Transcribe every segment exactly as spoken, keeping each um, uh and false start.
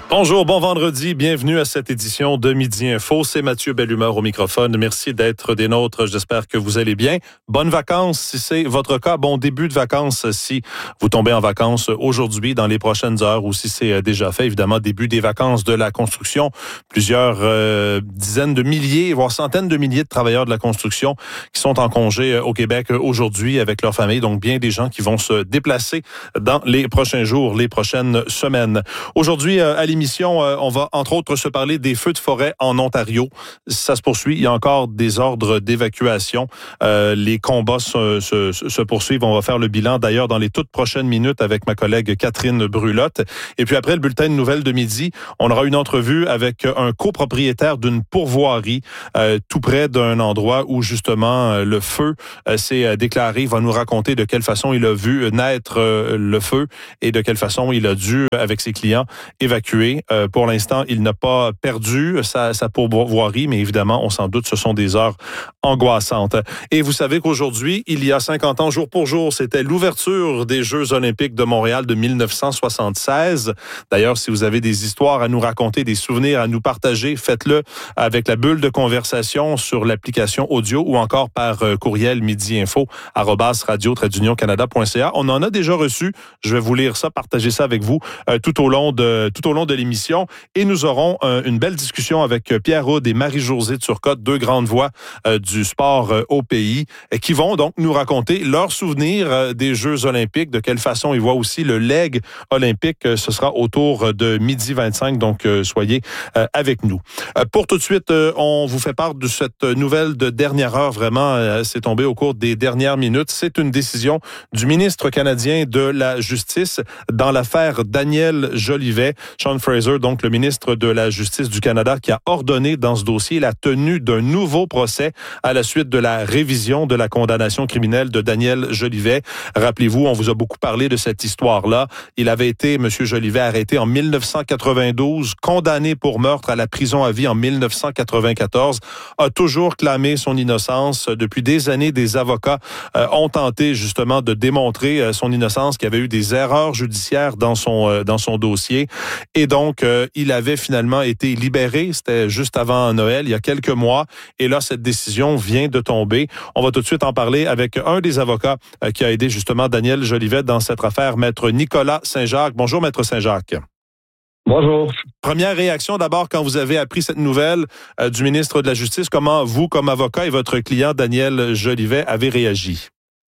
Bonjour, bon vendredi, bienvenue à cette édition de Midi Info. C'est Mathieu Bellumeur au microphone. Merci d'être des nôtres. J'espère que vous allez bien. Bonnes vacances si c'est votre cas. Bon début de vacances si vous tombez en vacances aujourd'hui, dans les prochaines heures, ou si c'est déjà fait. Évidemment, début des vacances de la construction. Plusieurs euh, dizaines de milliers, voire centaines de milliers de travailleurs de la construction qui sont en congé au Québec aujourd'hui avec leur famille. Donc, bien des gens qui vont se déplacer dans les prochains jours, les prochaines semaines. Aujourd'hui, à l'émission, on va entre autres se parler des feux de forêt en Ontario. Ça se poursuit. Il y a encore des ordres d'évacuation. Euh, les combats se, se, se poursuivent. On va faire le bilan d'ailleurs dans les toutes prochaines minutes avec ma collègue Catherine Brulotte. Et puis après le bulletin de nouvelles de midi, on aura une entrevue avec un copropriétaire d'une pourvoirie euh, tout près d'un endroit où justement le feu euh, s'est déclaré. Il va nous raconter de quelle façon il a vu naître euh, le feu et de quelle façon il a dû, avec ses clients, évacuer. Euh, pour l'instant, il n'a pas perdu sa, sa pourvoirie, mais évidemment, on s'en doute, ce sont des heures angoissantes. Et vous savez qu'aujourd'hui, il y a cinquante ans, jour pour jour, c'était l'ouverture des Jeux olympiques de Montréal de mille neuf cent soixante-seize. D'ailleurs, si vous avez des histoires à nous raconter, des souvenirs à nous partager, faites-le avec la bulle de conversation sur l'application audio ou encore par euh, courriel midiinfo arobase radio trait d'union canada point c a. On en a déjà reçu. Je vais vous lire ça, partager ça avec vous euh, tout au long de tout au long de l'émission. Et nous aurons euh, une belle discussion avec Pierre Houde et Marie-Josée Turcotte, deux grandes voix euh, du sport euh, au pays, et qui vont donc nous raconter leurs souvenirs euh, des Jeux olympiques, de quelle façon ils voient aussi le leg olympique. Euh, ce sera autour de midi vingt-cinq, donc euh, soyez euh, avec nous. Euh, pour tout de suite, euh, on vous fait part de cette nouvelle de dernière heure. Vraiment, euh, c'est tombé au cours des dernières minutes. C'est une décision du ministre canadien de la Justice dans l'affaire Daniel Jolivet. Sean Fraser, donc le ministre de la Justice du Canada, qui a ordonné dans ce dossier la tenue d'un nouveau procès à la suite de la révision de la condamnation criminelle de Daniel Jolivet. Rappelez-vous, on vous a beaucoup parlé de cette histoire-là. Il avait été, M. Jolivet, arrêté en mille neuf cent quatre-vingt-douze, condamné pour meurtre à la prison à vie en mille neuf cent quatre-vingt-quatorze, a toujours clamé son innocence. Depuis des années, des avocats euh, ont tenté justement de démontrer euh, son innocence, qu'il y avait eu des erreurs judiciaires dans son, euh, dans son dossier. Et donc, euh, il avait finalement été libéré. C'était juste avant Noël, il y a quelques mois. Et là, cette décision vient de tomber. On va tout de suite en parler avec un des avocats euh, qui a aidé justement Daniel Jolivet dans cette affaire, Maître Nicolas Saint-Jacques. Bonjour, Maître Saint-Jacques. Bonjour. Première réaction d'abord quand vous avez appris cette nouvelle euh, du ministre de la Justice. Comment vous, comme avocat, et votre client Daniel Jolivet avez réagi?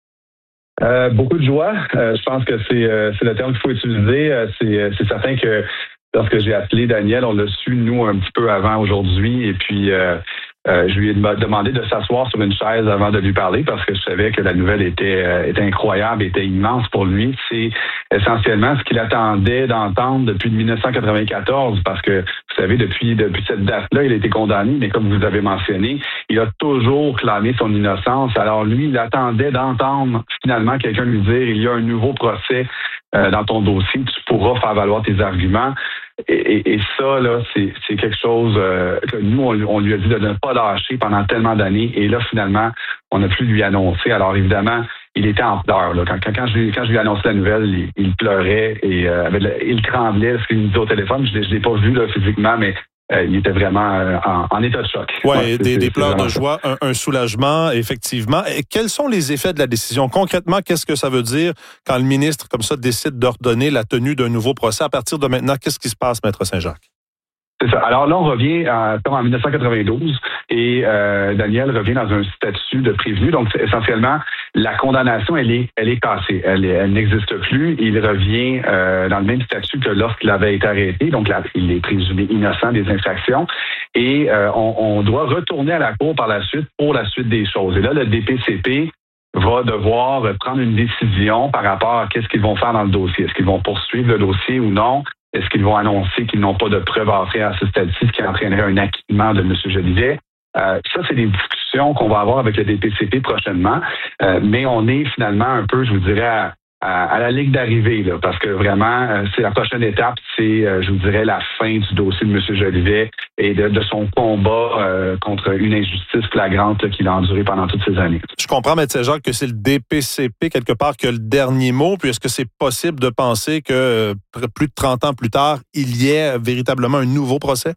Euh, beaucoup de joie. Euh, je pense que c'est, euh, c'est le terme qu'il faut utiliser. Euh, c'est, euh, c'est certain que lorsque j'ai appelé Daniel, on l'a su, nous, un petit peu avant aujourd'hui. Et puis, euh, euh, je lui ai demandé de s'asseoir sur une chaise avant de lui parler parce que je savais que la nouvelle était, euh, était incroyable, était immense pour lui. C'est essentiellement ce qu'il attendait d'entendre depuis mille neuf cent quatre-vingt-quatorze parce que, vous savez, depuis, depuis cette date-là, il a été condamné, mais comme vous avez mentionné, il a toujours clamé son innocence. Alors lui, il attendait d'entendre finalement quelqu'un lui dire « il y a un nouveau procès euh, dans ton dossier, tu pourras faire valoir tes arguments ». Et, et, et ça, là, c'est, c'est quelque chose euh, que nous, on, on lui a dit de ne pas lâcher pendant tellement d'années. Et là, finalement, on a pu lui annoncer. Alors, évidemment, il était en pleurs. Là. Quand, quand, quand, je, lui, quand je lui ai annoncé la nouvelle, il, il pleurait et euh, avec le, il tremblait parce qu'il me disait au téléphone. Je ne l'ai pas vu là, physiquement, mais euh, il était vraiment euh, en, en état de choc. Oui, ouais, des, des pleurs de joie, un, un soulagement, effectivement. Et quels sont les effets de la décision? Concrètement, qu'est-ce que ça veut dire quand le ministre, comme ça, décide d'ordonner la tenue d'un nouveau procès? À partir de maintenant, qu'est-ce qui se passe, Maître Saint-Jacques? C'est ça. Alors là, on revient à, comme en mille neuf cent quatre-vingt-douze et euh, Daniel revient dans un statut de prévenu. Donc, essentiellement, la condamnation, elle est, elle est cassée. Elle, elle n'existe plus. Il revient euh, dans le même statut que lorsqu'il avait été arrêté. Donc, là, il est présumé innocent des infractions. Et euh, on, on doit retourner à la cour par la suite pour la suite des choses. Et là, le D P C P va devoir prendre une décision par rapport à qu'est-ce qu'ils vont faire dans le dossier. Est-ce qu'ils vont poursuivre le dossier ou non? Est-ce qu'ils vont annoncer qu'ils n'ont pas de preuves à offrir à ce stade-ci, ce qui entraînerait un acquittement de M. Jolivet? Euh, ça, c'est des discussions qu'on va avoir avec le D P C P prochainement. Euh, mais on est finalement un peu, je vous dirais, à, à, à la ligne d'arrivée, là, parce que vraiment, euh, c'est la prochaine étape, c'est, euh, je vous dirais, la fin du dossier de M. Jolivet et de, de son combat euh, contre une injustice flagrante là, qu'il a endurée pendant toutes ces années. Je comprends, M. Jacques, que c'est le D P C P, quelque part, qui a le dernier mot. Puis est-ce que c'est possible de penser que euh, plus de trente ans plus tard, il y ait véritablement un nouveau procès?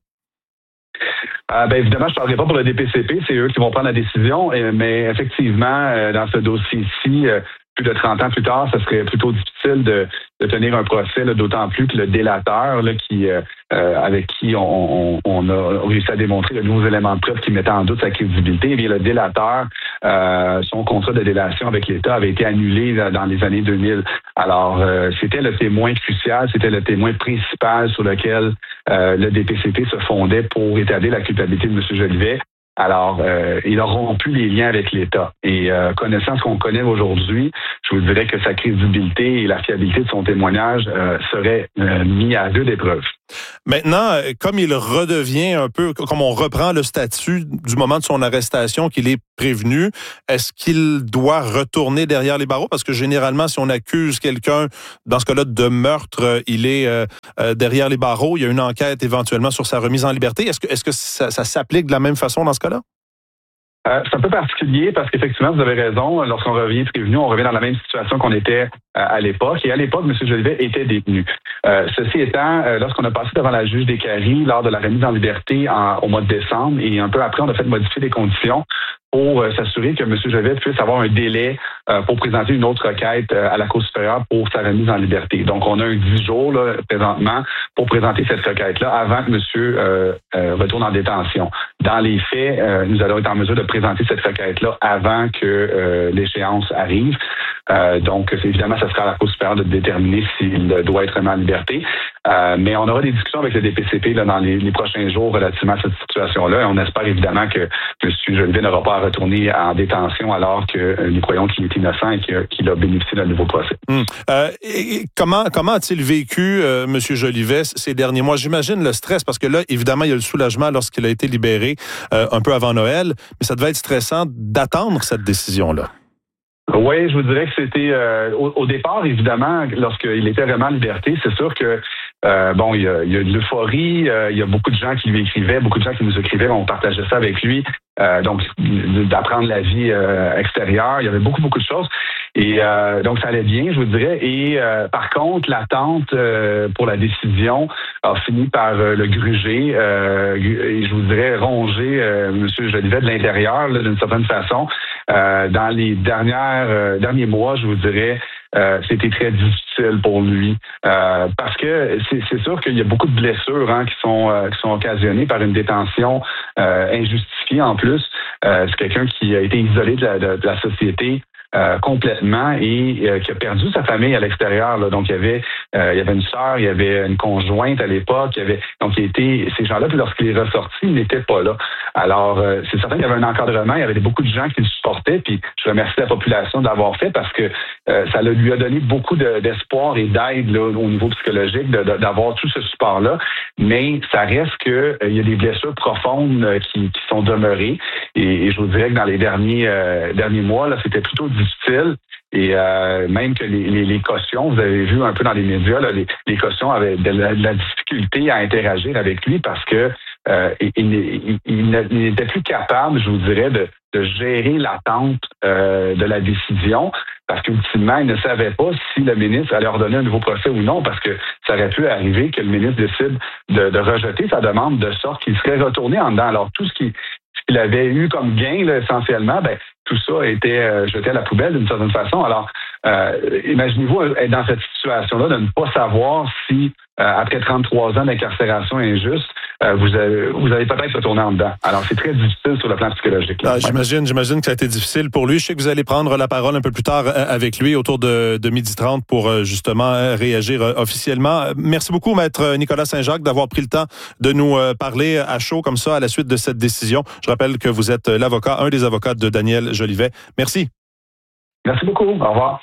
Euh, ben évidemment, je ne parlerai pas pour le D P C P, c'est eux qui vont prendre la décision, euh, mais effectivement, euh, dans ce dossier-ci, euh, plus de trente ans plus tard, ça serait plutôt difficile de, de tenir un procès, là, d'autant plus que le délateur, là, qui, euh, avec qui on, on, on a réussi à démontrer de nouveaux éléments de preuve qui mettaient en doute sa crédibilité, eh bien, le délateur, euh, son contrat de délation avec l'État avait été annulé là, dans les années deux mille. Alors, euh, c'était le témoin crucial, c'était le témoin principal sur lequel euh, le D P C P se fondait pour établir la culpabilité de M. Jolivet. Alors, euh, il a rompu les liens avec l'État. Et euh, connaissant ce qu'on connaît aujourd'hui, je vous dirais que sa crédibilité et la fiabilité de son témoignage euh, seraient euh, mis à rude épreuve. Maintenant, comme il redevient un peu, comme on reprend le statut du moment de son arrestation, qu'il est prévenu, est-ce qu'il doit retourner derrière les barreaux? Parce que généralement, si on accuse quelqu'un, dans ce cas-là, de meurtre, il est euh, euh, derrière les barreaux. Il y a une enquête éventuellement sur sa remise en liberté. Est-ce que, est-ce que ça, ça s'applique de la même façon dans ce cas-là? Euh, c'est un peu particulier parce qu'effectivement, vous avez raison. Lorsqu'on revient prévenu, on revient dans la même situation qu'on était euh, à l'époque. Et à l'époque, M. Jolivet était détenu. Euh, ceci étant, euh, lorsqu'on a passé devant la juge des Caries lors de la remise en liberté en, au mois de décembre, et un peu après, on a fait modifier les conditions pour euh, s'assurer que M. Jolivet puisse avoir un délai euh, pour présenter une autre requête euh, à la Cour supérieure pour sa remise en liberté. Donc, on a un dix jours là, présentement pour présenter cette requête-là avant que M. Euh, euh, retourne en détention. Dans les faits, euh, nous allons être en mesure de présenter cette requête-là avant que euh, l'échéance arrive. Euh, donc, c'est, évidemment, ça sera à la Cour supérieure de déterminer s'il doit être remis en liberté. Euh, mais on aura des discussions avec le D P C P là, dans les, les prochains jours relativement à cette situation-là. Et on espère évidemment que M. Jolivet n'aura pas à retourner en détention alors que euh, nous croyons qu'il est innocent et qu'il a, qu'il a bénéficié d'un nouveau procès. Hum. Euh, et, et comment, comment a-t-il vécu, euh, M. Jolivet, ces derniers mois? J'imagine le stress, parce que là, évidemment, il y a le soulagement lorsqu'il a été libéré euh, un peu avant Noël, mais ça devait être stressant d'attendre cette décision-là. Oui, je vous dirais que c'était euh, au, au départ, évidemment, lorsqu'il était vraiment en liberté, c'est sûr que euh, bon, il y a, il y a de l'euphorie, euh, il y a beaucoup de gens qui lui écrivaient, beaucoup de gens qui nous écrivaient, on partageait ça avec lui, euh, donc d'apprendre la vie euh, extérieure, il y avait beaucoup, beaucoup de choses. Et euh, donc, ça allait bien, je vous dirais. Et euh, par contre, l'attente euh, pour la décision a fini par euh, le gruger euh, et je vous dirais ronger euh, M. Jolivet de l'intérieur, là, d'une certaine façon. Euh, dans les dernières euh, derniers mois, je vous dirais, euh, c'était très difficile pour lui euh, parce que c'est, c'est sûr qu'il y a beaucoup de blessures hein, qui sont euh, qui sont occasionnées par une détention euh, injustifiée en plus. Euh, c'est quelqu'un qui a été isolé de la, de, de la société. Euh, complètement et euh, qui a perdu sa famille à l'extérieur. Là. Donc, il y avait euh, il y avait une sœur, il y avait une conjointe à l'époque. Il y avait, donc, il était, ces gens-là, puis lorsqu'il est ressorti, il n'était pas là. Alors, euh, c'est certain qu'il y avait un encadrement. Il y avait beaucoup de gens qui le supportaient. Puis, je remercie la population de l'avoir fait parce que euh, ça lui a donné beaucoup de, d'espoir et d'aide là, au niveau psychologique de, de, d'avoir tout ce support-là. Mais ça reste que euh, il y a des blessures profondes euh, qui, qui sont demeurées. Et, et je vous dirais que dans les derniers euh, derniers mois, là, c'était plutôt difficile. Et euh, même que les, les, les cautions, vous avez vu un peu dans les médias, là, les, les cautions avaient de la, de la difficulté à interagir avec lui parce que euh, il, il, il, il n'était plus capable, je vous dirais, de, de gérer l'attente euh, de la décision parce qu'ultimement, il ne savait pas si le ministre allait ordonner un nouveau procès ou non parce que ça aurait pu arriver que le ministre décide de, de rejeter sa demande de sorte qu'il serait retourné en dedans. Alors, tout ce qui ce qu'il avait eu comme gain, là, essentiellement, ben, tout ça a été euh, jeté à la poubelle d'une certaine façon. Alors, euh, imaginez-vous être dans cette situation-là de ne pas savoir si, euh, après trente-trois ans d'incarcération injuste, euh, vous avez, vous avez peut-être retourné en dedans. Alors, c'est très difficile sur le plan psychologique. Ah, j'imagine, j'imagine que ça a été difficile pour lui. Je sais que vous allez prendre la parole un peu plus tard avec lui autour de, de midi trente pour justement réagir officiellement. Merci beaucoup, Maître Nicolas Saint-Jacques, d'avoir pris le temps de nous parler à chaud comme ça à la suite de cette décision. Je rappelle que vous êtes l'avocat, un des avocats de Daniel Jolivet. Merci. Merci beaucoup. Au revoir.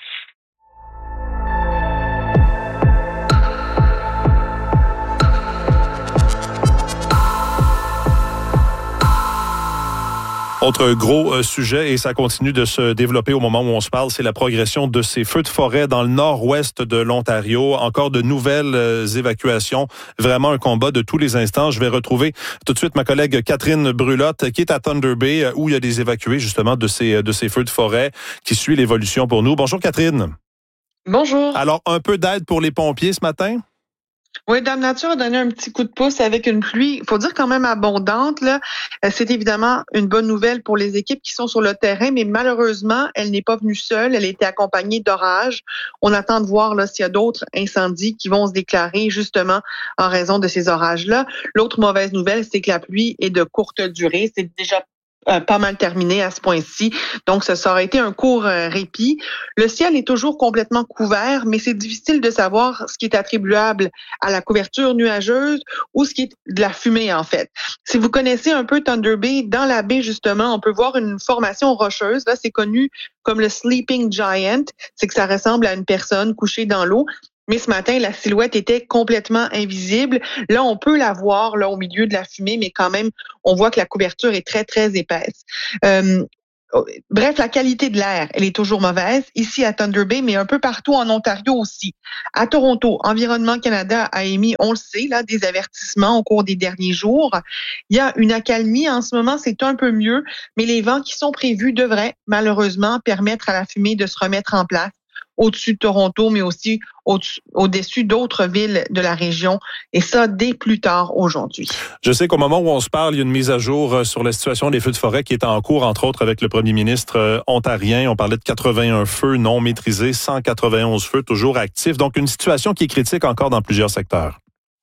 Autre gros euh, sujet, et ça continue de se développer au moment où on se parle, c'est la progression de ces feux de forêt dans le nord-ouest de l'Ontario. Encore de nouvelles euh, évacuations. Vraiment un combat de tous les instants. Je vais retrouver tout de suite ma collègue Catherine Brulotte, qui est à Thunder Bay, où il y a des évacués justement de ces, de ces feux de forêt, qui suit l'évolution pour nous. Bonjour Catherine. Bonjour. Alors, un peu d'aide pour les pompiers ce matin? Oui, Dame Nature a donné un petit coup de pouce avec une pluie, il faut dire quand même abondante, là. C'est évidemment une bonne nouvelle pour les équipes qui sont sur le terrain, mais malheureusement, elle n'est pas venue seule. Elle a été accompagnée d'orages. On attend de voir là s'il y a d'autres incendies qui vont se déclarer justement en raison de ces orages-là. L'autre mauvaise nouvelle, c'est que la pluie est de courte durée. C'est déjà Euh, pas mal terminé à ce point-ci. Donc, ça, ça aurait été un court euh, répit. Le ciel est toujours complètement couvert, mais c'est difficile de savoir ce qui est attribuable à la couverture nuageuse ou ce qui est de la fumée, en fait. Si vous connaissez un peu Thunder Bay, dans la baie, justement, on peut voir une formation rocheuse. Là, c'est connu comme le Sleeping Giant. C'est que ça ressemble à une personne couchée dans l'eau. Mais ce matin, la silhouette était complètement invisible. Là, on peut la voir là au milieu de la fumée, mais quand même, on voit que la couverture est très, très épaisse. Euh, bref, la qualité de l'air, elle est toujours mauvaise, ici à Thunder Bay, mais un peu partout en Ontario aussi. À Toronto, Environnement Canada a émis, on le sait, là, des avertissements au cours des derniers jours. Il y a une accalmie en ce moment, c'est un peu mieux, mais les vents qui sont prévus devraient malheureusement permettre à la fumée de se remettre en place au-dessus de Toronto, mais aussi au-dessus, au-dessus d'autres villes de la région, et ça dès plus tard aujourd'hui. Je sais qu'au moment où on se parle, il y a une mise à jour sur la situation des feux de forêt qui est en cours, entre autres avec le premier ministre ontarien. On parlait de quatre-vingt-un feux non maîtrisés, cent quatre-vingt-onze feux toujours actifs, donc une situation qui est critique encore dans plusieurs secteurs.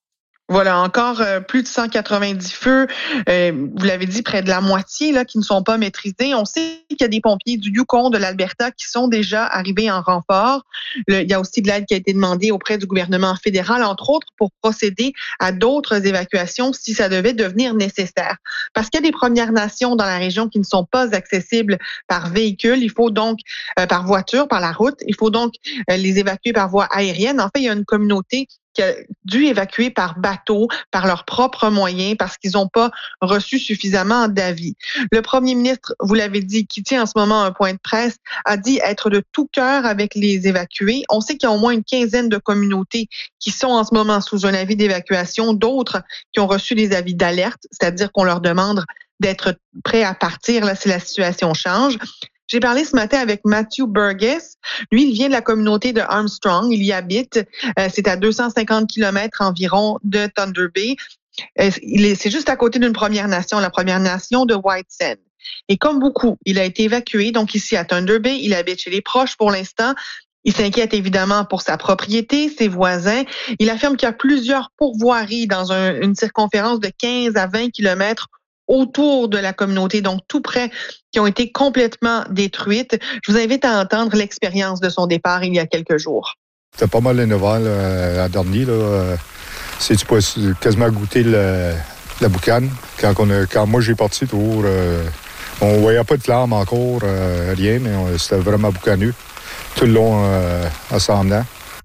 Voilà, encore euh, plus de cent quatre-vingt-dix feux, euh, vous l'avez dit, près de la moitié là qui ne sont pas maîtrisés. On sait qu'il y a des pompiers du Yukon, de l'Alberta qui sont déjà arrivés en renfort. Le, il y a aussi de l'aide qui a été demandée auprès du gouvernement fédéral, entre autres, pour procéder à d'autres évacuations si ça devait devenir nécessaire. Parce qu'il y a des Premières Nations dans la région qui ne sont pas accessibles par véhicule. Il faut donc, euh, par voiture, par la route, il faut donc euh, les évacuer par voie aérienne. En fait, il y a une communauté qui a dû évacuer par bateau, par leurs propres moyens, parce qu'ils n'ont pas reçu suffisamment d'avis. Le premier ministre, vous l'avez dit, qui tient en ce moment un point de presse, a dit être de tout cœur avec les évacués. On sait qu'il y a au moins une quinzaine de communautés qui sont en ce moment sous un avis d'évacuation, d'autres qui ont reçu des avis d'alerte, c'est-à-dire qu'on leur demande d'être prêts à partir là si la situation change. J'ai parlé ce matin avec Matthew Burgess. Lui, il vient de la communauté de Armstrong. Il y habite. Euh, c'est à deux cent cinquante kilomètres environ de Thunder Bay. Euh, il est, c'est juste à côté d'une Première Nation, la Première Nation de White Sand. Et comme beaucoup, il a été évacué. Donc ici à Thunder Bay, il habite chez les proches pour l'instant. Il s'inquiète évidemment pour sa propriété, ses voisins. Il affirme qu'il y a plusieurs pourvoiries dans un, une circonférence de quinze à vingt kilomètres autour de la communauté, donc tout près, qui ont été complètement détruites. Je vous invite à entendre l'expérience de son départ il y a quelques jours. C'était pas mal les nouvelles euh, à dernier. Là. C'est tu peux quasiment goûter le, la boucane. Quand, on a, quand moi j'ai parti, toujours, euh, on voyait pas de flammes encore, euh, rien, mais on, c'était vraiment boucaneux tout le long euh, en s'en venant.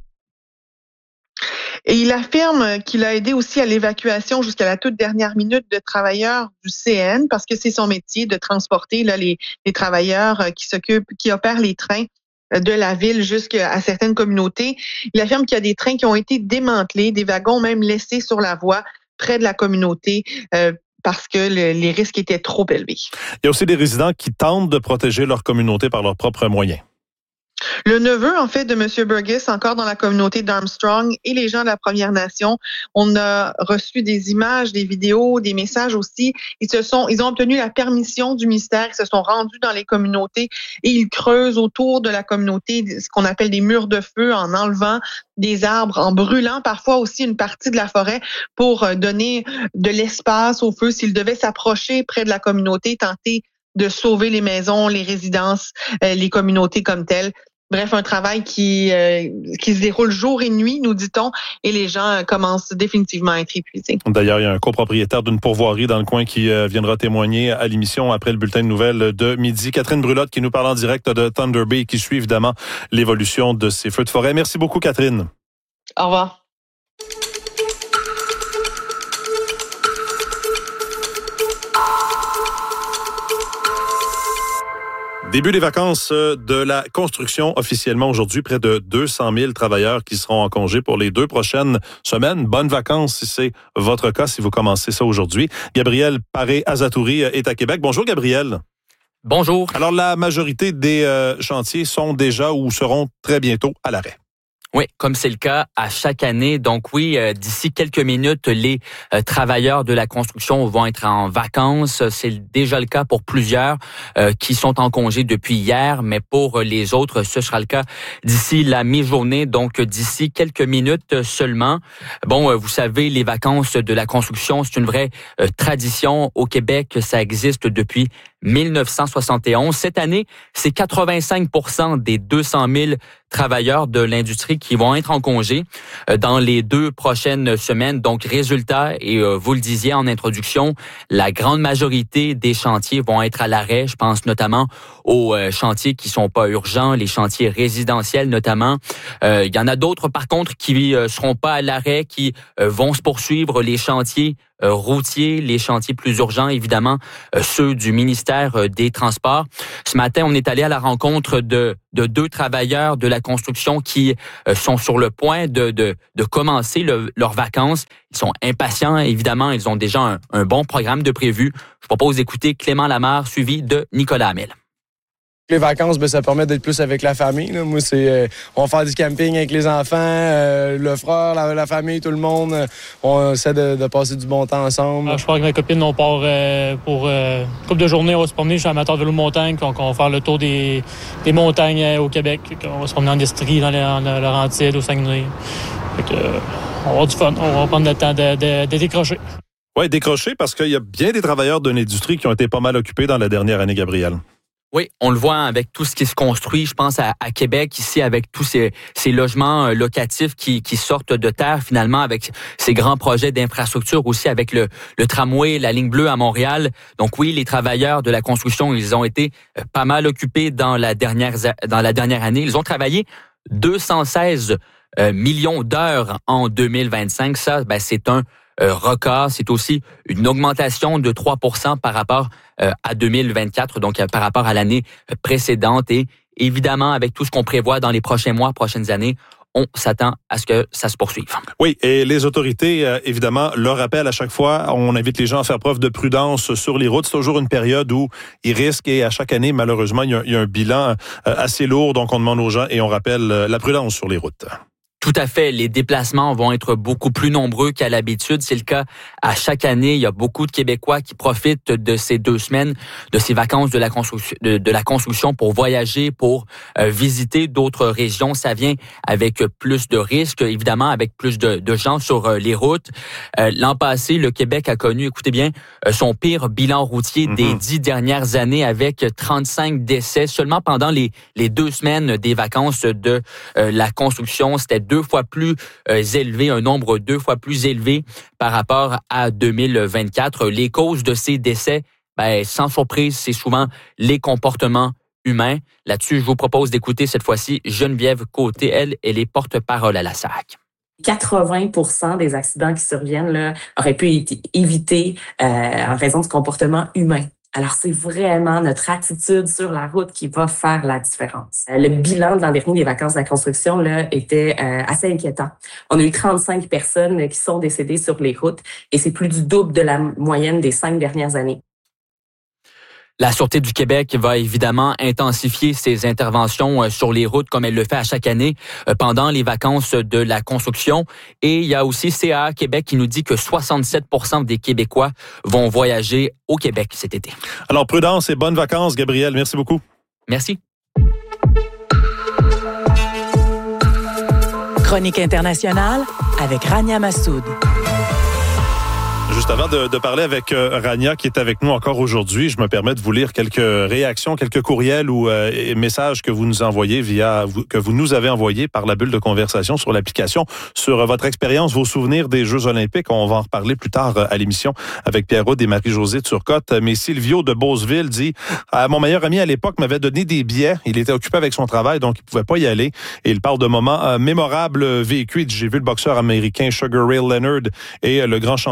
Et il affirme qu'il a aidé aussi à l'évacuation jusqu'à la toute dernière minute de travailleurs du C N, parce que c'est son métier de transporter là, les, les travailleurs qui s'occupent, qui opèrent les trains de la ville jusqu'à certaines communautés. Il affirme qu'il y a des trains qui ont été démantelés, des wagons même laissés sur la voie près de la communauté, euh, parce que le, les risques étaient trop élevés. Il y a aussi des résidents qui tentent de protéger leur communauté par leurs propres moyens. Le neveu, en fait, de M. Burgess, encore dans la communauté d'Armstrong, et les gens de la Première Nation, on a reçu des images, des vidéos, des messages aussi. Ils se sont, ils ont obtenu la permission du ministère, ils se sont rendus dans les communautés et ils creusent autour de la communauté ce qu'on appelle des murs de feu en enlevant des arbres, en brûlant parfois aussi une partie de la forêt pour donner de l'espace au feu s'ils devaient s'approcher près de la communauté, tenter de sauver les maisons, les résidences, les communautés comme telles. Bref, un travail qui euh, qui se déroule jour et nuit, nous dit-on, et les gens commencent définitivement à être épuisés. D'ailleurs, il y a un copropriétaire d'une pourvoirie dans le coin qui euh, viendra témoigner à l'émission après le bulletin de nouvelles de midi. Catherine Brulotte qui nous parle en direct de Thunder Bay, qui suit évidemment l'évolution de ces feux de forêt. Merci beaucoup, Catherine. Au revoir. Début des vacances de la construction officiellement aujourd'hui. Près de deux cent mille travailleurs qui seront en congé pour les deux prochaines semaines. Bonnes vacances si c'est votre cas, si vous commencez ça aujourd'hui. Gabriel Paré-Azatouri est à Québec. Bonjour Gabriel. Bonjour. Alors la majorité des euh, chantiers sont déjà ou seront très bientôt à l'arrêt. Oui, comme c'est le cas à chaque année. Donc oui, euh, d'ici quelques minutes, les euh, travailleurs de la construction vont être en vacances. C'est déjà le cas pour plusieurs euh, qui sont en congé depuis hier, mais pour les autres, ce sera le cas d'ici la mi-journée, donc d'ici quelques minutes seulement. Bon, euh, vous savez, les vacances de la construction, c'est une vraie euh, tradition au Québec. Ça existe depuis mille neuf cent soixante et onze. Cette année, c'est quatre-vingt-cinq pour cent des deux cent mille travailleurs de l'industrie qui vont être en congé dans les deux prochaines semaines. Donc, résultat, et vous le disiez en introduction, la grande majorité des chantiers vont être à l'arrêt. Je pense notamment aux chantiers qui sont pas urgents, les chantiers résidentiels notamment. Euh, il y en a d'autres, par contre, qui seront pas à l'arrêt, qui vont se poursuivre, les chantiers Euh, routiers, les chantiers plus urgents, évidemment, euh, ceux du ministère euh, des Transports. Ce matin, on est allé à la rencontre de, de deux travailleurs de la construction qui euh, sont sur le point de, de, de commencer le, leurs vacances. Ils sont impatients, évidemment. Ils ont déjà un, un bon programme de prévu. Je propose d'écouter Clément Lamarre, suivi de Nicolas Hamel. Les vacances, ben, ça permet d'être plus avec la famille. Là. Moi, c'est euh, on va faire du camping avec les enfants, euh, le frère, la, la famille, tout le monde. Euh, on essaie de, de passer du bon temps ensemble. Ah, je pars avec ma copine, on part euh, pour euh, une couple de journées. On va se promener. Je suis amateur de vélo de montagne, donc on va faire le tour des, des montagnes euh, au Québec. On va se promener en Estrie, dans la, la Laurentide, au Saguenay. Fait que, euh, on va avoir du fun. On va prendre le temps de, de, de décrocher. Oui, décrocher parce qu'il y a bien des travailleurs de l'industrie qui ont été pas mal occupés dans la dernière année, Gabriel. Oui, on le voit avec tout ce qui se construit, je pense à, à Québec, ici, avec tous ces, ces logements euh, locatifs qui, qui sortent de terre, finalement, avec ces grands projets d'infrastructure, aussi avec le, le tramway, la ligne bleue à Montréal. Donc oui, les travailleurs de la construction, ils ont été pas mal occupés dans la dernière, dans la dernière année. Ils ont travaillé deux cent seize euh, millions d'heures en deux mille vingt-cinq. Ça, ben, c'est un Euh, record. C'est aussi une augmentation de trois pour cent par rapport euh, à deux mille vingt-quatre, donc euh, par rapport à l'année précédente. Et évidemment, avec tout ce qu'on prévoit dans les prochains mois, prochaines années, on s'attend à ce que ça se poursuive. Oui, et les autorités, euh, évidemment, le rappellent à chaque fois. On invite les gens à faire preuve de prudence sur les routes. C'est toujours une période où ils risquent, et à chaque année, malheureusement, il y a, il y a un bilan euh, assez lourd. Donc, on demande aux gens et on rappelle euh, la prudence sur les routes. Tout à fait. Les déplacements vont être beaucoup plus nombreux qu'à l'habitude. C'est le cas à chaque année. Il y a beaucoup de Québécois qui profitent de ces deux semaines, de ces vacances de la construction, de, de la construction pour voyager, pour euh, visiter d'autres régions. Ça vient avec plus de risques, évidemment, avec plus de, de gens sur euh, les routes. Euh, l'an passé, le Québec a connu, écoutez bien, euh, son pire bilan routier mm-hmm. des dix dernières années, avec trente-cinq décès seulement pendant les, les deux semaines des vacances de euh, la construction. C'était deux deux fois plus euh, élevé, un nombre deux fois plus élevé par rapport à deux mille vingt-quatre. Les causes de ces décès, ben, sans surprise, c'est souvent les comportements humains. Là-dessus, je vous propose d'écouter cette fois-ci Geneviève Côté. Elle, elle est porte-parole à la S A C. quatre-vingts pour cent des accidents qui surviennent là, auraient pu être évités euh, en raison du comportement humain. Alors, c'est vraiment notre attitude sur la route qui va faire la différence. Le bilan de l'an dernier des vacances de la construction là, était euh, assez inquiétant. On a eu trente-cinq personnes qui sont décédées sur les routes et c'est plus du double de la moyenne des cinq dernières années. La Sûreté du Québec va évidemment intensifier ses interventions sur les routes comme elle le fait à chaque année pendant les vacances de la construction. Et il y a aussi C A A Québec qui nous dit que soixante-sept pour cent des Québécois vont voyager au Québec cet été. Alors, prudence et bonnes vacances, Gabriel. Merci beaucoup. Merci. Chronique internationale avec Rania Massoud. Juste avant de, de parler avec euh, Rania, qui est avec nous encore aujourd'hui, je me permets de vous lire quelques réactions, quelques courriels ou euh, messages que vous nous envoyez via, vous, que vous nous avez envoyés par la bulle de conversation sur l'application, sur euh, votre expérience, vos souvenirs des Jeux olympiques. On va en reparler plus tard euh, à l'émission avec Pierre Aude et Marie-Josée Turcotte. Mais Silvio de Beauceville dit ah, « Mon meilleur ami à l'époque m'avait donné des billets. Il était occupé avec son travail, donc il pouvait pas y aller. » Et il parle de moments euh, mémorables vécus. Il dit « J'ai vu le boxeur américain Sugar Ray Leonard et euh, le grand champion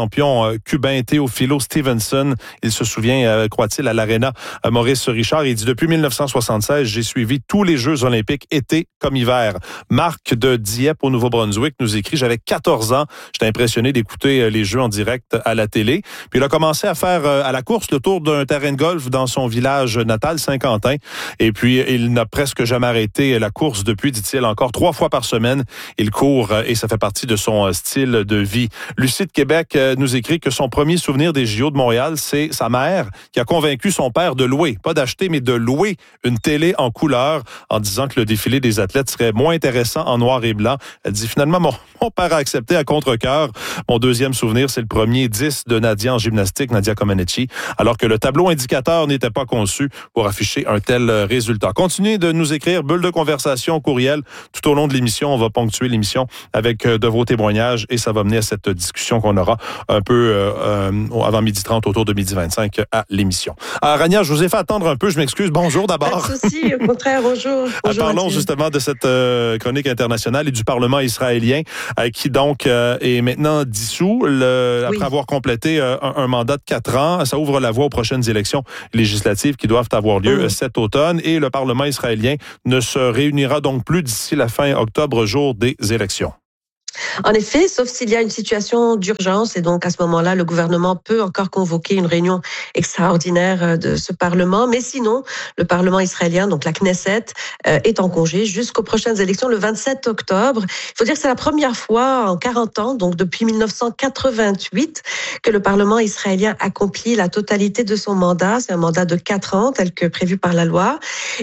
son cubain Teofilo Stevenson. Il se souvient, croit-il, à l'Arena Maurice Richard. Il dit « Depuis mille neuf cent soixante-seize, j'ai suivi tous les Jeux olympiques, été comme hiver. » Marc de Dieppe au Nouveau-Brunswick nous écrit « J'avais quatorze ans. J'étais impressionné d'écouter les Jeux en direct à la télé. » Puis il a commencé à faire à la course le tour d'un terrain de golf dans son village natal, Saint-Quentin. Et puis, il n'a presque jamais arrêté la course depuis, dit-il, encore trois fois par semaine. Il court et ça fait partie de son style de vie. Lucie de Québec nous écrit que son premier souvenir des J O de Montréal, c'est sa mère qui a convaincu son père de louer, pas d'acheter, mais de louer une télé en couleur en disant que le défilé des athlètes serait moins intéressant en noir et blanc. Elle dit finalement, mon, mon père a accepté à contre-cœur. Mon deuxième souvenir, c'est le premier dix de Nadia en gymnastique, Nadia Comaneci, alors que le tableau indicateur n'était pas conçu pour afficher un tel résultat. Continuez de nous écrire, bulle de conversation, courriel. Tout au long de l'émission, on va ponctuer l'émission avec de vos témoignages et ça va mener à cette discussion qu'on aura un peu euh, avant midi trente, autour de midi vingt-cinq à l'émission. Alors, Rania, je vous ai fait attendre un peu, je m'excuse. Bonjour d'abord. Pas de souci, au contraire, bonjour. bonjour Parlons Mathieu. justement de cette euh, chronique internationale et du Parlement israélien euh, qui donc euh, est maintenant dissous le, après oui. avoir complété euh, un, un mandat de quatre ans. Ça ouvre la voie aux prochaines élections législatives qui doivent avoir lieu mmh. cet automne et le Parlement israélien ne se réunira donc plus d'ici la fin octobre, jour des élections. En effet, sauf s'il y a une situation d'urgence et donc à ce moment-là, le gouvernement peut encore convoquer une réunion extraordinaire de ce Parlement. Mais sinon, le Parlement israélien, donc la Knesset, est en congé jusqu'aux prochaines élections le vingt-sept octobre. Il faut dire que c'est la première fois en quarante ans, donc depuis mille neuf cent quatre-vingt-huit, que le Parlement israélien accomplit la totalité de son mandat. C'est un mandat de quatre ans, tel que prévu par la loi.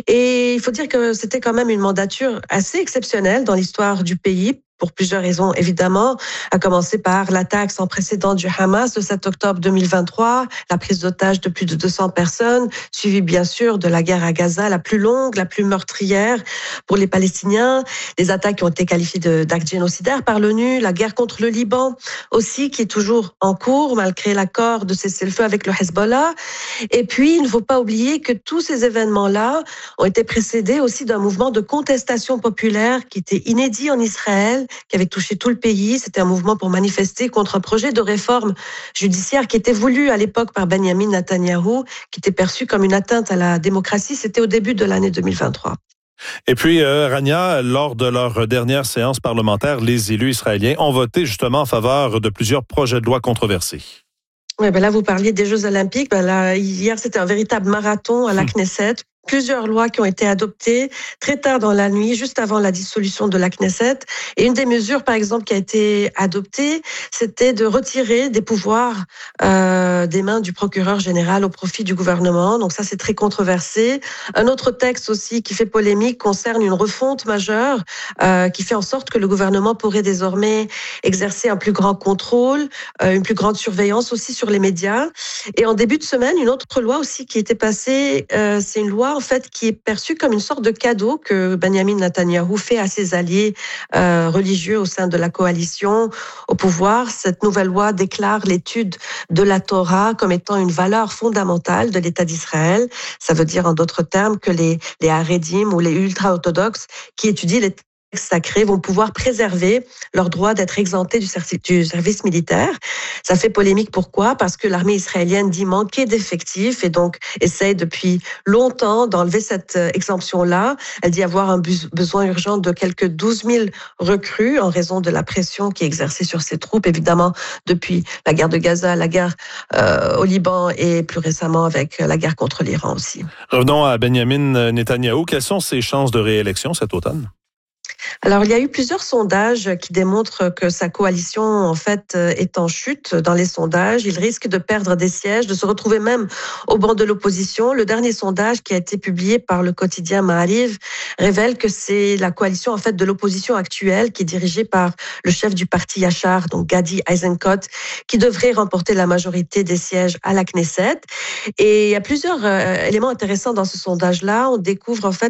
Et il faut dire que c'était quand même une mandature assez exceptionnelle dans l'histoire du pays, pour plusieurs raisons, évidemment, à commencer par l'attaque sans précédent du Hamas le sept octobre deux mille vingt-trois, la prise d'otages de plus de deux cents personnes, suivie bien sûr de la guerre à Gaza, la plus longue, la plus meurtrière pour les Palestiniens, les attaques qui ont été qualifiées de, d'actes génocidaires par l'ONU, la guerre contre le Liban aussi, qui est toujours en cours, malgré l'accord de cessez-le-feu avec le Hezbollah. Et puis, il ne faut pas oublier que tous ces événements-là ont été précédés aussi d'un mouvement de contestation populaire qui était inédit en Israël, qui avait touché tout le pays. C'était un mouvement pour manifester contre un projet de réforme judiciaire qui était voulu à l'époque par Benjamin Netanyahou, qui était perçu comme une atteinte à la démocratie. C'était au début de l'année deux mille vingt-trois. Et puis, euh, Rania, lors de leur dernière séance parlementaire, les élus israéliens ont voté justement en faveur de plusieurs projets de loi controversés. Oui, ben là, vous parliez des Jeux olympiques. Ben là, hier, c'était un véritable marathon à la Knesset. Plusieurs lois qui ont été adoptées très tard dans la nuit, juste avant la dissolution de la Knesset. Et une des mesures, par exemple, qui a été adoptée, c'était de retirer des pouvoirs euh, des mains du procureur général au profit du gouvernement. Donc ça, c'est très controversé. Un autre texte aussi qui fait polémique concerne une refonte majeure euh, qui fait en sorte que le gouvernement pourrait désormais exercer un plus grand contrôle, euh, une plus grande surveillance aussi sur les médias. Et en début de semaine, une autre loi aussi qui était passée, euh, c'est une loi en fait qui est perçue comme une sorte de cadeau que Benjamin Netanyahou fait à ses alliés euh, religieux au sein de la coalition au pouvoir. Cette nouvelle loi déclare l'étude de la Torah comme étant une valeur fondamentale de l'État d'Israël. Ça veut dire en d'autres termes que les les haredim ou les ultra-orthodoxes qui étudient les sacrés vont pouvoir préserver leur droit d'être exemptés du service militaire. Ça fait polémique. Pourquoi? Parce que l'armée israélienne dit manquer d'effectifs et donc essaie depuis longtemps d'enlever cette exemption-là. Elle dit avoir un besoin urgent de quelques douze mille recrues en raison de la pression qui est exercée sur ces troupes, évidemment, depuis la guerre de Gaza, la guerre euh, au Liban et plus récemment avec la guerre contre l'Iran aussi. Revenons à Benjamin Netanyahou. Quelles sont ses chances de réélection cet automne? Alors, il y a eu plusieurs sondages qui démontrent que sa coalition, en fait, est en chute dans les sondages. Il risque de perdre des sièges, de se retrouver même au banc de l'opposition. Le dernier sondage qui a été publié par le quotidien Maariv révèle que c'est la coalition, en fait, de l'opposition actuelle qui est dirigée par le chef du parti Yachar, donc Gadi Eisenkot, qui devrait remporter la majorité des sièges à la Knesset. Et il y a plusieurs euh, éléments intéressants dans ce sondage-là. On découvre, en fait, on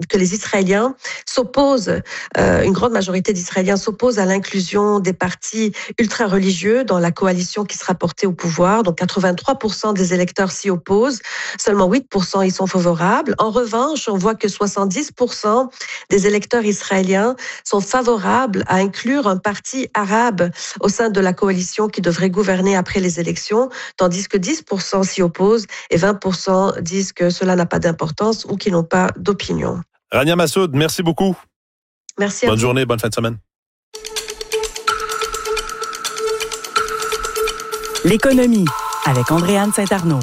que les Israéliens s'opposent, euh, une grande majorité d'Israéliens s'opposent à l'inclusion des partis ultra-religieux dans la coalition qui sera portée au pouvoir. Donc quatre-vingt-trois pour cent des électeurs s'y opposent, seulement huit pour cent y sont favorables. En revanche, on voit que soixante-dix pour cent des électeurs israéliens sont favorables à inclure un parti arabe au sein de la coalition qui devrait gouverner après les élections, tandis que dix pour cent s'y opposent et vingt pour cent disent que cela n'a pas d'importance ou qu'ils n'ont pas d'opinion. Rania Massoud, merci beaucoup. Merci à Bonne vous. journée, bonne fin de semaine. L'économie avec Andréane Saint-Arnaud.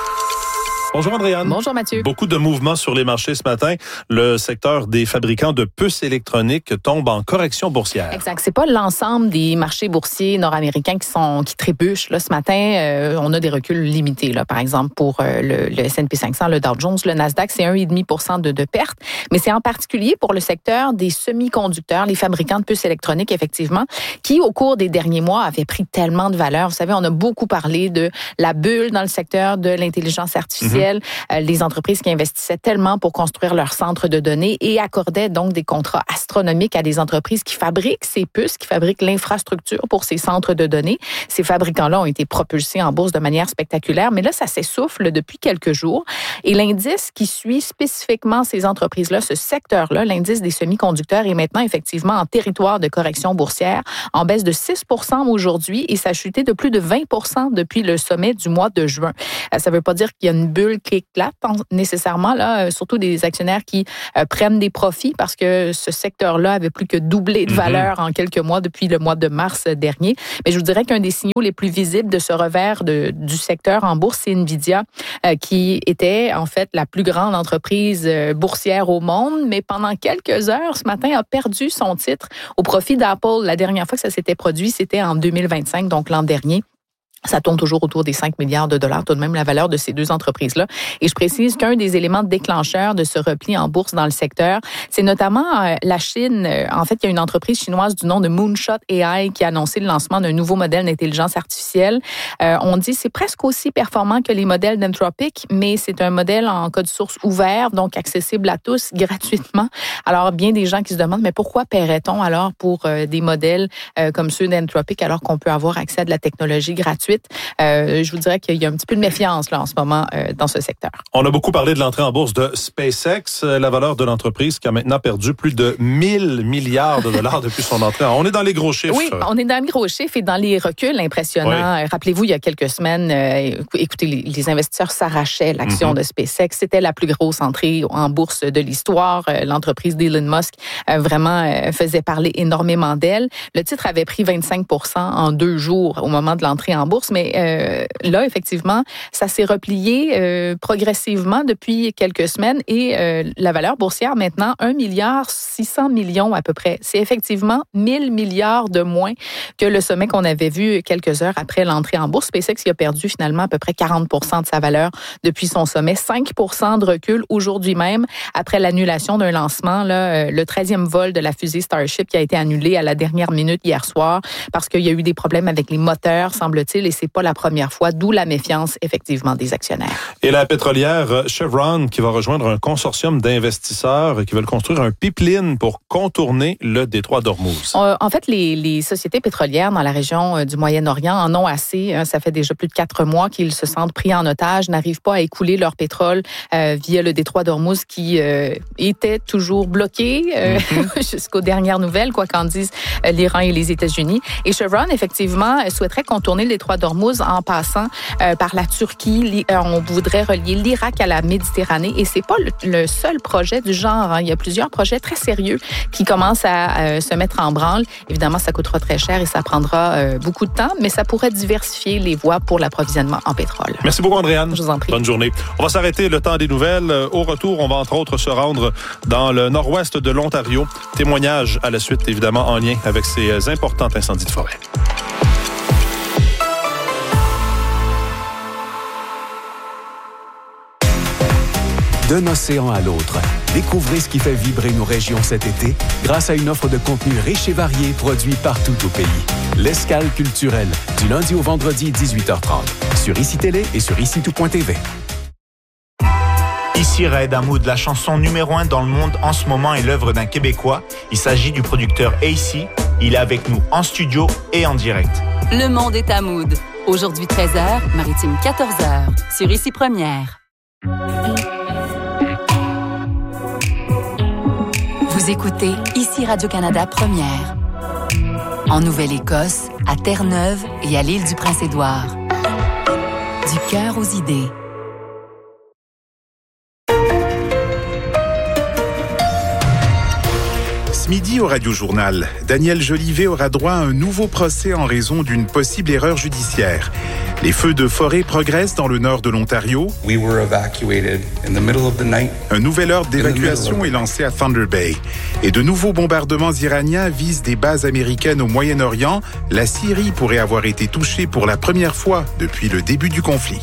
Bonjour Andréane. Bonjour Mathieu. Beaucoup de mouvements sur les marchés ce matin. Le secteur des fabricants de puces électroniques tombe en correction boursière. Exact. C'est pas l'ensemble des marchés boursiers nord-américains qui sont qui trébuchent. Là, ce matin, euh, on a des reculs limités. Là, par exemple, pour euh, le, le S and P cinq cents, le Dow Jones, le Nasdaq, c'est un virgule cinq pour cent de, de pertes. Mais c'est en particulier pour le secteur des semi-conducteurs, les fabricants de puces électroniques, effectivement, qui, au cours des derniers mois, avaient pris tellement de valeur. Vous savez, on a beaucoup parlé de la bulle dans le secteur de l'intelligence artificielle. Mm-hmm. Les entreprises qui investissaient tellement pour construire leur centre de données et accordaient donc des contrats astronomiques à des entreprises qui fabriquent ces puces, qui fabriquent l'infrastructure pour ces centres de données. Ces fabricants-là ont été propulsés en bourse de manière spectaculaire, mais là, ça s'essouffle depuis quelques jours. Et l'indice qui suit spécifiquement ces entreprises-là, ce secteur-là, l'indice des semi-conducteurs, est maintenant effectivement en territoire de correction boursière, en baisse de six pour cent aujourd'hui et ça a chuté de plus de vingt pour cent depuis le sommet du mois de juin. Ça ne veut pas dire qu'il y a une bulle qui éclate nécessairement, là, surtout des actionnaires qui euh, prennent des profits parce que ce secteur-là avait plus que doublé de valeur mm-hmm. en quelques mois depuis le mois de mars dernier. Mais je vous dirais qu'un des signaux les plus visibles de ce revers de, du secteur en bourse, c'est Nvidia, euh, qui était en fait la plus grande entreprise euh, boursière au monde, mais pendant quelques heures, ce matin, a perdu son titre au profit d'Apple. La dernière fois que ça s'était produit, c'était en deux mille vingt-cinq, donc l'an dernier. Ça tourne toujours autour des cinq milliards de dollars, tout de même la valeur de ces deux entreprises-là. Et je précise qu'un des éléments déclencheurs de ce repli en bourse dans le secteur, c'est notamment euh, la Chine. En fait, il y a une entreprise chinoise du nom de Moonshot A I qui a annoncé le lancement d'un nouveau modèle d'intelligence artificielle. Euh, on dit que c'est presque aussi performant que les modèles d'Anthropic, mais c'est un modèle en code source ouvert, donc accessible à tous gratuitement. Alors, bien des gens qui se demandent, mais pourquoi paierait-on alors pour euh, des modèles euh, comme ceux d'Anthropic alors qu'on peut avoir accès à de la technologie gratuite? Euh, je vous dirais qu'il y a un petit peu de méfiance là en ce moment euh, dans ce secteur. On a beaucoup parlé de l'entrée en bourse de SpaceX, la valeur de l'entreprise qui a maintenant perdu plus de mille milliards de dollars depuis son entrée. On est dans les gros chiffres. Oui, on est dans les gros chiffres et dans les reculs impressionnants. Oui. Rappelez-vous, il y a quelques semaines, euh, écoutez, les, les investisseurs s'arrachaient l'action mm-hmm. de SpaceX. C'était la plus grosse entrée en bourse de l'histoire. L'entreprise d'Elon Musk euh, vraiment euh, faisait parler énormément d'elle. Le titre avait pris vingt-cinq pour cent en deux jours au moment de l'entrée en bourse. Mais euh, là, effectivement, ça s'est replié euh, progressivement depuis quelques semaines et euh, la valeur boursière maintenant, un milliard six cents millions à peu près. C'est effectivement mille milliards de moins que le sommet qu'on avait vu quelques heures après l'entrée en bourse. SpaceX y a perdu finalement à peu près quarante pour cent de sa valeur depuis son sommet. cinq pour cent de recul aujourd'hui même après l'annulation d'un lancement, là, le treizième vol de la fusée Starship qui a été annulé à la dernière minute hier soir parce qu'il y a eu des problèmes avec les moteurs, semble-t-il, et c'est pas la première fois, d'où la méfiance, effectivement, des actionnaires. Et la pétrolière Chevron qui va rejoindre un consortium d'investisseurs qui veulent construire un pipeline pour contourner le détroit d'Ormuz. Euh, en fait, les, les sociétés pétrolières dans la région du Moyen-Orient en ont assez. Hein, ça fait déjà plus de quatre mois qu'ils se sentent pris en otage, n'arrivent pas à écouler leur pétrole euh, via le détroit d'Ormuz qui euh, était toujours bloqué euh, mm-hmm. jusqu'aux dernières nouvelles, quoi qu'en disent euh, l'Iran et les États-Unis. Et Chevron, effectivement, souhaiterait contourner le détroit d'Ormuz en passant euh, par la Turquie. Euh, on voudrait relier l'Irak à la Méditerranée et c'est pas le, le seul projet du genre. Hein. Il y a plusieurs projets très sérieux qui commencent à euh, se mettre en branle. Évidemment, ça coûtera très cher et ça prendra euh, beaucoup de temps, mais ça pourrait diversifier les voies pour l'approvisionnement en pétrole. Merci beaucoup, Andréane. Je vous en prie. Bonne journée. On va s'arrêter le temps des nouvelles. Au retour, on va entre autres se rendre dans le nord-ouest de l'Ontario. Témoignage à la suite, évidemment, en lien avec ces importants incendies de forêt. D'un océan à l'autre, découvrez ce qui fait vibrer nos régions cet été grâce à une offre de contenu riche et varié produit partout au pays. L'Escale culturelle, du lundi au vendredi, dix-huit heures trente, sur I C I Télé et sur I C I tout point T V. Ici Raed Hamoud, la chanson numéro un dans le monde en ce moment est l'œuvre d'un Québécois. Il s'agit du producteur A C. Il est avec nous en studio et en direct. Le monde est à Mood. Aujourd'hui treize heures, Maritime quatorze heures, sur Ici Première. Vous écoutez Ici Radio-Canada Première. En Nouvelle-Écosse, à Terre-Neuve et à l'île du Prince-Édouard. Du cœur aux idées. Ce midi au Radio-Journal, Daniel Jolivet aura droit à un nouveau procès en raison d'une possible erreur judiciaire. Les feux de forêt progressent dans le nord de l'Ontario. We were evacuated in the middle of the night. Un nouvel ordre d'évacuation est lancé à Thunder Bay. Et de nouveaux bombardements iraniens visent des bases américaines au Moyen-Orient. La Syrie pourrait avoir été touchée pour la première fois depuis le début du conflit.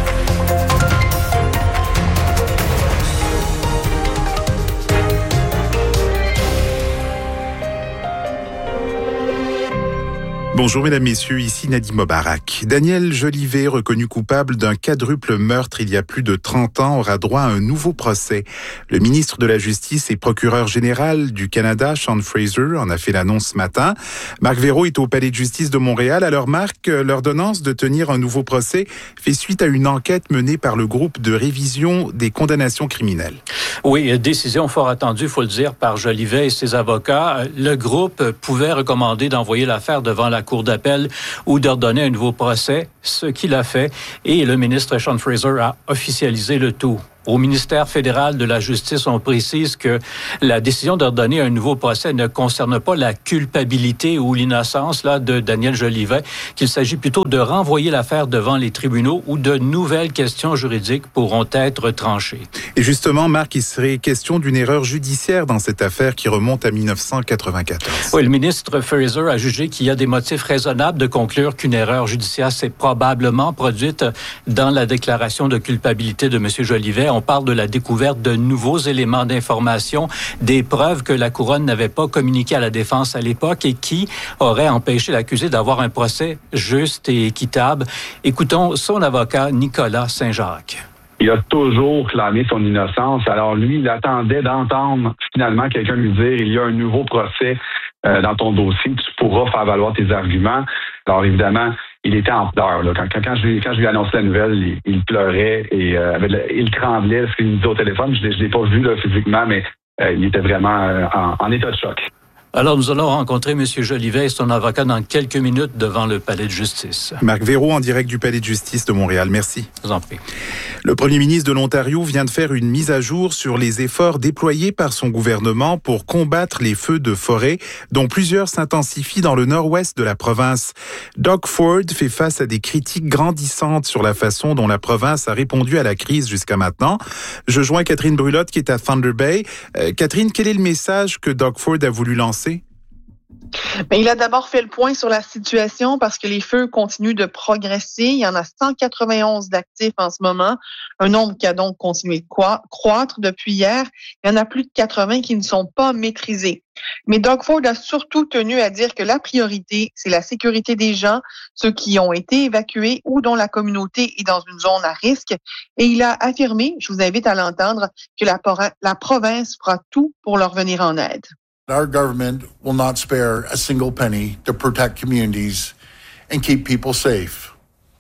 Bonjour mesdames, messieurs, ici Nadim Mobarak. Daniel Jolivet, reconnu coupable d'un quadruple meurtre il y a plus de trente ans, aura droit à un nouveau procès. Le ministre de la Justice et procureur général du Canada, Sean Fraser, en a fait l'annonce ce matin. Marc Veyraud est au Palais de justice de Montréal. Alors Marc, l'ordonnance de tenir un nouveau procès fait suite à une enquête menée par le groupe de révision des condamnations criminelles. Oui, décision fort attendue, il faut le dire, par Jolivet et ses avocats. Le groupe pouvait recommander d'envoyer l'affaire devant la Cour d'appel ou d'ordonner un nouveau procès, ce qu'il a fait, et le ministre Sean Fraser a officialisé le tout. Au ministère fédéral de la Justice, on précise que la décision d'ordonner un nouveau procès ne concerne pas la culpabilité ou l'innocence là, de Daniel Jolivet, qu'il s'agit plutôt de renvoyer l'affaire devant les tribunaux où de nouvelles questions juridiques pourront être tranchées. Et justement, Marc, il serait question d'une erreur judiciaire dans cette affaire qui remonte à dix-neuf cent quatre-vingt-quatorze. Oui, le ministre Fraser a jugé qu'il y a des motifs raisonnables de conclure qu'une erreur judiciaire s'est probablement produite dans la déclaration de culpabilité de M. Jolivet. On parle de la découverte de nouveaux éléments d'information, des preuves que la Couronne n'avait pas communiquées à la défense à l'époque et qui auraient empêché l'accusé d'avoir un procès juste et équitable. Écoutons son avocat Nicolas Saint-Jacques. Il a toujours clamé son innocence. Alors lui, il attendait d'entendre finalement quelqu'un lui dire il y a un nouveau procès euh, dans ton dossier, tu pourras faire valoir tes arguments. Alors évidemment, il était en pleurs. Là. Quand, quand, quand, je, quand je lui ai annoncé la nouvelle, il, il pleurait et euh, avec le, il tremblait parce qu'il me disait au téléphone. Je ne l'ai pas vu là, physiquement, mais euh, il était vraiment euh, en, en état de choc. Alors, nous allons rencontrer M. Jolivet et son avocat dans quelques minutes devant le Palais de justice. Marc Veyraud en direct du Palais de justice de Montréal. Merci. Je vous en prie. Le premier ministre de l'Ontario vient de faire une mise à jour sur les efforts déployés par son gouvernement pour combattre les feux de forêt, dont plusieurs s'intensifient dans le nord-ouest de la province. Doug Ford fait face à des critiques grandissantes sur la façon dont la province a répondu à la crise jusqu'à maintenant. Je joins Catherine Brulotte qui est à Thunder Bay. Euh, Catherine, quel est le message que Doug Ford a voulu lancer? Bien, il a d'abord fait le point sur la situation parce que les feux continuent de progresser. Il y en a cent quatre-vingt-onze d'actifs en ce moment, un nombre qui a donc continué de croître depuis hier. Il y en a plus de quatre-vingts qui ne sont pas maîtrisés. Mais Doug Ford a surtout tenu à dire que la priorité, c'est la sécurité des gens, ceux qui ont été évacués ou dont la communauté est dans une zone à risque. Et il a affirmé, je vous invite à l'entendre, que la, la province fera tout pour leur venir en aide. Our government will not spare a single penny to protect communities and keep people safe.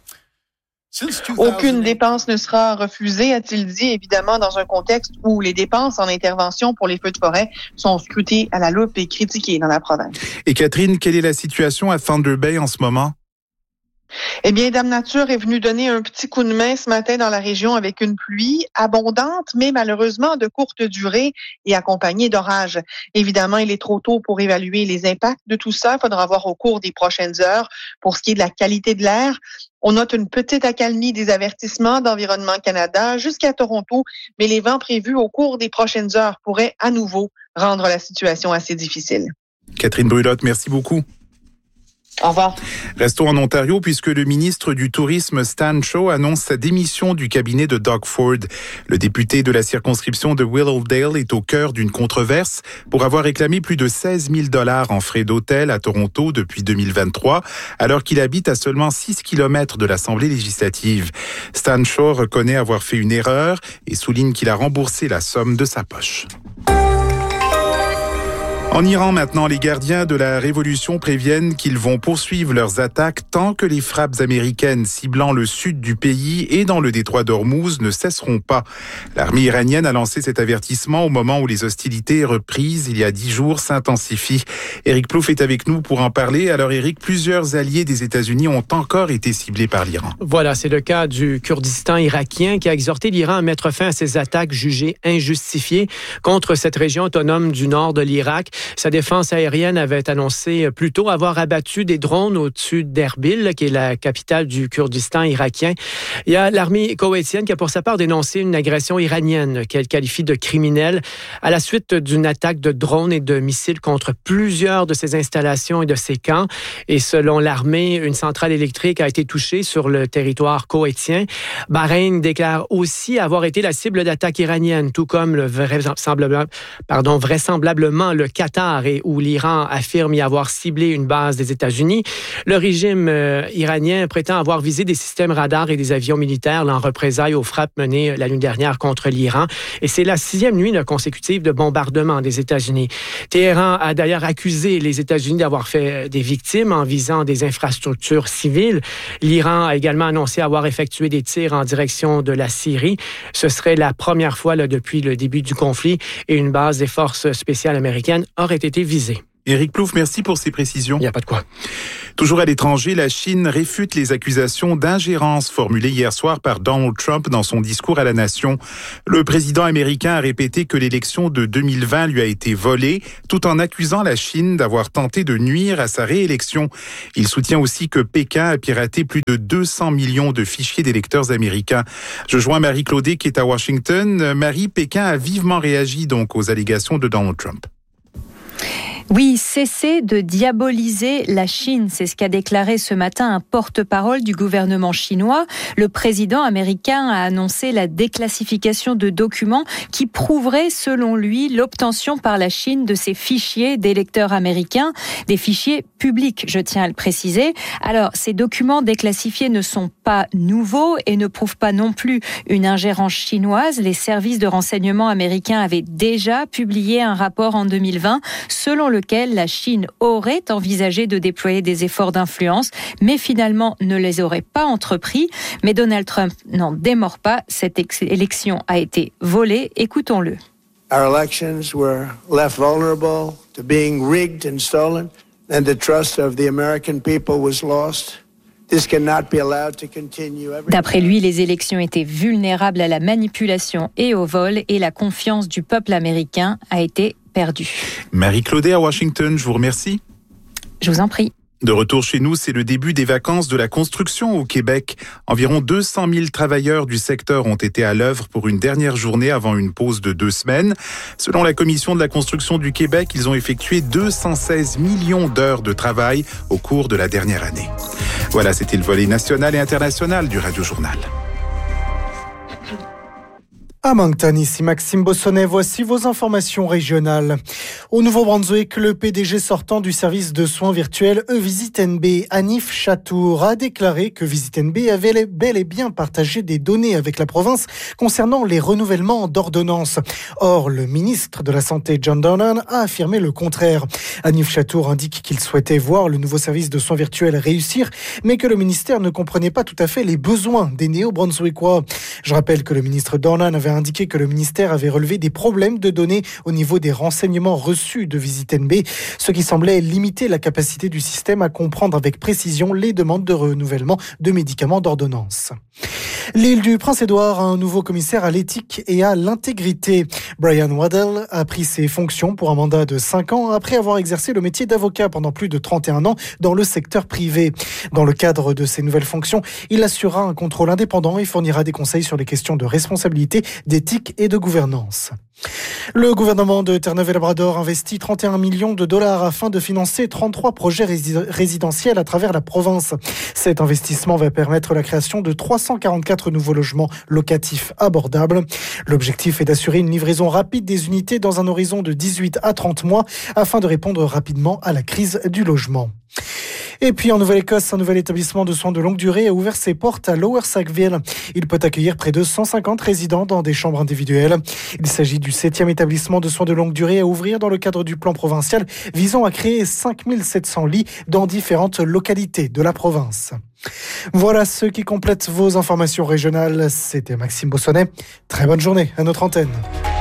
Aucune dépense ne sera refusée, a-t-il dit, évidemment dans un contexte où les dépenses en intervention pour les feux de forêt sont scrutées à la loupe et critiquées dans la province. Et Catherine, quelle est la situation à Thunder Bay en ce moment? Eh bien, Dame Nature est venue donner un petit coup de main ce matin dans la région avec une pluie abondante, mais malheureusement de courte durée et accompagnée d'orages. Évidemment, il est trop tôt pour évaluer les impacts de tout ça. Il faudra voir au cours des prochaines heures. Pour ce qui est de la qualité de l'air, on note une petite accalmie des avertissements d'Environnement Canada jusqu'à Toronto, mais les vents prévus au cours des prochaines heures pourraient à nouveau rendre la situation assez difficile. Catherine Brulotte, merci beaucoup. Au revoir. Restons en Ontario puisque le ministre du Tourisme Stan Shaw annonce sa démission du cabinet de Doug Ford. Le député de la circonscription de Willowdale est au cœur d'une controverse pour avoir réclamé plus de seize mille dollars en frais d'hôtel à Toronto depuis deux mille vingt-trois, alors qu'il habite à seulement six kilomètres de l'Assemblée législative. Stan Shaw reconnaît avoir fait une erreur et souligne qu'il a remboursé la somme de sa poche. En Iran maintenant, les gardiens de la révolution préviennent qu'ils vont poursuivre leurs attaques tant que les frappes américaines ciblant le sud du pays et dans le détroit d'Ormuz ne cesseront pas. L'armée iranienne a lancé cet avertissement au moment où les hostilités reprises il y a dix jours s'intensifient. Éric Plouffe est avec nous pour en parler. Alors Éric, plusieurs alliés des États-Unis ont encore été ciblés par l'Iran. Voilà, c'est le cas du Kurdistan irakien qui a exhorté l'Iran à mettre fin à ces attaques jugées injustifiées contre cette région autonome du nord de l'Irak. Sa défense aérienne avait annoncé plus tôt avoir abattu des drones au-dessus d'Erbil, qui est la capitale du Kurdistan irakien. Il y a l'armée koweïtienne qui a pour sa part dénoncé une agression iranienne qu'elle qualifie de criminelle à la suite d'une attaque de drones et de missiles contre plusieurs de ses installations et de ses camps. Et selon l'armée, une centrale électrique a été touchée sur le territoire koweïtien. Bahreïn déclare aussi avoir été la cible d'attaques iraniennes, tout comme le vraisemblablement, pardon, vraisemblablement le Qatar et où l'Iran affirme y avoir ciblé une base des États-Unis. Le régime euh, iranien prétend avoir visé des systèmes radars et des avions militaires là, en représailles aux frappes menées la nuit dernière contre l'Iran. Et c'est la sixième nuit là, consécutive de bombardement des États-Unis. Téhéran a d'ailleurs accusé les États-Unis d'avoir fait des victimes en visant des infrastructures civiles. L'Iran a également annoncé avoir effectué des tirs en direction de la Syrie. Ce serait la première fois là, depuis le début du conflit et une base des forces spéciales américaines aurait été visée. Éric Plouffe, merci pour ces précisions. Il n'y a pas de quoi. Toujours à l'étranger, la Chine réfute les accusations d'ingérence formulées hier soir par Donald Trump dans son discours à la nation. Le président américain a répété que l'élection de deux mille vingt lui a été volée, tout en accusant la Chine d'avoir tenté de nuire à sa réélection. Il soutient aussi que Pékin a piraté plus de deux cents millions de fichiers d'électeurs américains. Je joins Marie Claudet qui est à Washington. Marie, Pékin a vivement réagi donc aux allégations de Donald Trump. Oui, cessez de diaboliser la Chine, c'est ce qu'a déclaré ce matin un porte-parole du gouvernement chinois. Le président américain a annoncé la déclassification de documents qui prouveraient, selon lui, l'obtention par la Chine de ces fichiers d'électeurs américains, des fichiers publics, je tiens à le préciser. Alors, ces documents déclassifiés ne sont pas nouveaux et ne prouvent pas non plus une ingérence chinoise. Les services de renseignement américains avaient déjà publié un rapport en deux mille vingt selon le lequel la Chine aurait envisagé de déployer des efforts d'influence, mais finalement ne les aurait pas entrepris. Mais Donald Trump n'en démord pas. Cette ex- élection a été volée. Écoutons-le. Our elections were left vulnerable to being rigged and stolen, and the trust of the American people was lost. This cannot be allowed to continue. D'après lui, les élections étaient vulnérables à la manipulation et au vol, et la confiance du peuple américain a été perdue. Marie Claudet à Washington, je vous remercie. Je vous en prie. De retour chez nous, c'est le début des vacances de la construction au Québec. Environ deux cent mille travailleurs du secteur ont été à l'œuvre pour une dernière journée avant une pause de deux semaines. Selon la Commission de la construction du Québec, ils ont effectué deux cent seize millions d'heures de travail au cours de la dernière année. Voilà, c'était le volet national et international du Radio Journal. À Moncton, ici Maxime Bossonnet, voici vos informations régionales. Au Nouveau-Brunswick, le P D G sortant du service de soins virtuels eVisitNB, Hanif Chatour, a déclaré que VisitNB avait bel et bien partagé des données avec la province concernant les renouvellements d'ordonnances. Or, le ministre de la Santé, John Dornan, a affirmé le contraire. Hanif Chatour indique qu'il souhaitait voir le nouveau service de soins virtuels réussir, mais que le ministère ne comprenait pas tout à fait les besoins des néo-brunswickois. Je rappelle que le ministre Dornan avait indiqué que le ministère avait relevé des problèmes de données au niveau des renseignements reçus de VisitNB, ce qui semblait limiter la capacité du système à comprendre avec précision les demandes de renouvellement de médicaments d'ordonnance. L'île du Prince-Édouard a un nouveau commissaire à l'éthique et à l'intégrité. Brian Waddell a pris ses fonctions pour un mandat de cinq ans après avoir exercé le métier d'avocat pendant plus de trente et un ans dans le secteur privé. Dans le cadre de ses nouvelles fonctions, il assurera un contrôle indépendant et fournira des conseils sur les questions de responsabilité, d'éthique et de gouvernance. Le gouvernement de Terre-Neuve et Labrador investit trente et un millions de dollars afin de financer trente-trois projets résidentiels à travers la province. Cet investissement va permettre la création de trois cent quarante-quatre nouveaux logements locatifs abordables. L'objectif est d'assurer une livraison rapide des unités dans un horizon de dix-huit à trente mois afin de répondre rapidement à la crise du logement. Et puis en Nouvelle-Écosse, un nouvel établissement de soins de longue durée a ouvert ses portes à Lower Sackville. Il peut accueillir près de cent cinquante résidents dans des chambres individuelles. Il s'agit du septième établissement de soins de longue durée à ouvrir dans le cadre du plan provincial visant à créer cinq mille sept cents lits dans différentes localités de la province. Voilà ce qui complète vos informations régionales. C'était Maxime Bossonnet. Très bonne journée à notre antenne.